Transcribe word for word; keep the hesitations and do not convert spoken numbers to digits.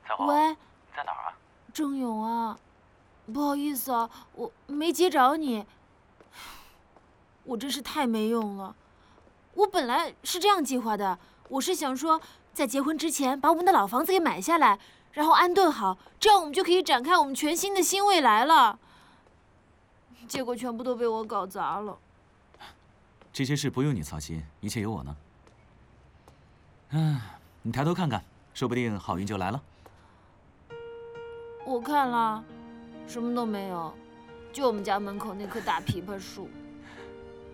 彩虹， 喂， 你在哪儿啊？ 郑勇啊，不好意思啊，我没接着你，我真是太没用了。我本来是这样计划的，我是想说，在结婚之前把我们的老房子给买下来，然后安顿好，这样我们就可以展开我们全新的新未来了。结果全部都被我搞砸了。 这些事不用你操心，一切有我呢。嗯，你抬头看看，说不定好运就来了。 我看了，什么都没有，就我们家门口那棵大枇杷树。